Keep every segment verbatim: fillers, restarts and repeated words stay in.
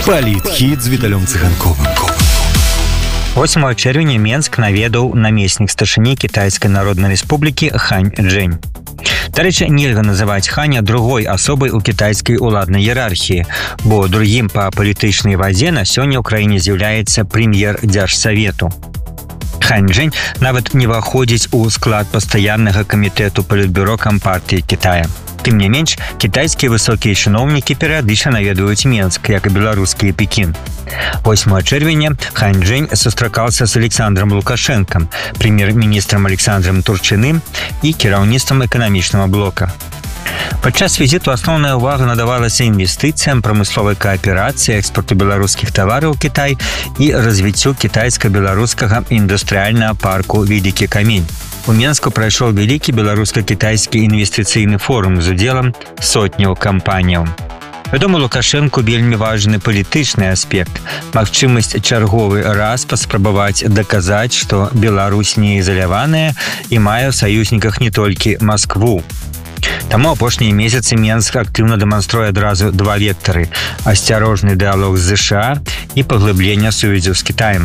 Палітхід з Віталем Цыганковым. восьмага чэрвеня Менск наведаў намеснік старшыні Кітайскай Народнай Рэспублікі Хань Чжэнь. Дарэчы, нельга называць Ханя другой асобай у кітайскай уладнай іерархіі, бо другім па палітычнай вадзе на сёння ў краіне з'яўляецца прэм'ер дзяржсавету. Хань Чжэнь нават не ўваходзіць у склад пастаяннага камітэту палітбюро Кампартыі Кітая. Тым не менш, кітайскія высокія чыноўнікі перыядычна наведваюць Менск, як і беларускі Пекін. восьмага чэрвеня Хань Чжэнь сустракаўся з Александром Лукашэнкам, прэм'ер-міністрам Александром Турчыным і кіраўніцтвам эканамічнага блока. Падчас візіту асноўная ўвага надавалася інвестыцыям, прамысловай кааперацыі, экспарту беларускіх тавараў у Кітай і развіццю кітайска-беларускага індустрыяльнага парку «Вялікі камень». У Менску прайшоў вялікі беларуска-кітайскі інвестыцыйны форум з удзелам сотняў кампаніяў. Вядома, Лукашэнку вельмі важны палітычны аспект, магчымасць чарговы раз паспрабаваць даказаць, што Беларусь не ізаляваная і мае ў саюзніках не толькі Маскву. Таму апошнія месяцы Менск актыўна дэманструе адразу два вектары – асцярожны дыялог з ЗША і паглыблення сувязяў з Кітаем.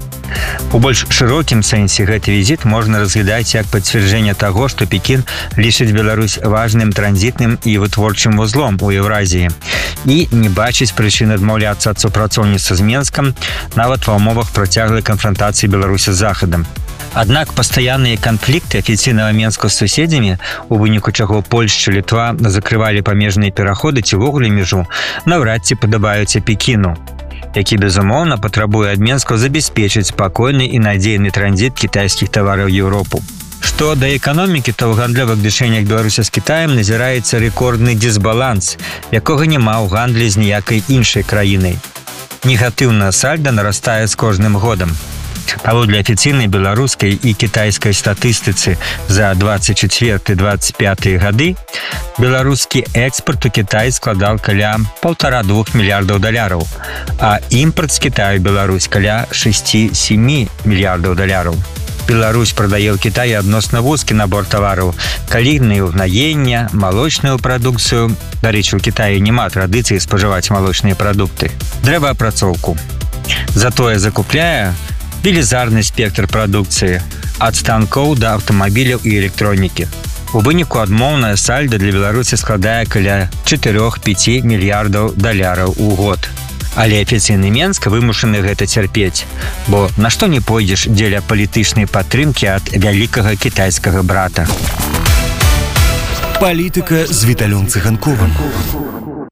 У больш шырокім сэнсе гэты візіт можна разглядаць як пацверджэнне таго, што Пекін лічыць Беларусь важным транзітным і вытворчым вузлом у Еўразіі і не бачыць прычын адмаўляцца ад супрацоўніцтва з Менскам нават ва ўмовах працяглай канфрантацыі Беларусі з Захадам. Аднак пастаянныя канфлікты афіцыйнага Менска з суседзямі, у выніку чаго Польшча, Літва закрывалі памежныя пераходы ці ўвогуле мяжу, наўрад ці падабаюцца Пекіну, які, безумоўна, патрабуе ад Менску забяспечыць спакойны і надзейны транзіт кітайскіх тавараў у Еўропу. Што да эканомікі, то ў гандлёвых дышэннях Беларусі з Кітаем назіраецца рэкордны дысбаланс, якога няма ў гандлі з ніякай іншай краінай. Негатыўнае сальда нарастае з кожным годам. Паводле афіцыйнай беларускай і кітайскай статыстыцы за дваццаць чацвёрты - дваццаць пяты гады беларускі экспарт у Кітай складаў каля паўтара-двух мільярдаў даляраў, а імпарт з Кітаю Беларусь каля шэсці-сямі мільярдаў даляраў. Беларусь прадае ў Кітаі адносна вузкі набор тавараў, калійнае ўгнаенне, малочную прадукцыю. Дарэчы, у Кітаі няма традыцыі спажываць малочныя прадукты. Дрэваапрацоўку. Затое закупляе велізарны спектр прадукцыі ад станкоў да аўтамабіляў і электронікі. У выніку адмоўная сальда для Беларусі складае каля чатырох-пяці мільярдаў даляраў у год. Але афіцыйны Менск вымушаны гэта цярпець, бо на што не пойдзеш дзеля палітычнай падтрымкі ад вялікага кітайскага брата. Палітыка з Віталем Цыганковым.